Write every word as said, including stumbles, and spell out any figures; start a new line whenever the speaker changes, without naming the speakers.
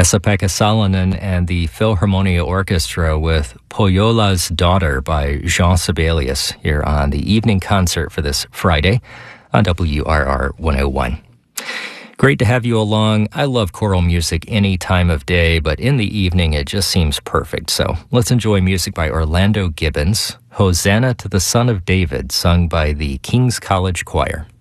Esa-Pekka Salonen and the Philharmonia Orchestra with Pohjola's Daughter by Jean Sibelius here on the evening concert for this Friday on W R R one oh one. Great to have you along. I love choral music any time of day, but in the evening it just seems perfect. So let's enjoy music by Orlando Gibbons, Hosanna to the Son of David, sung by the King's College Choir.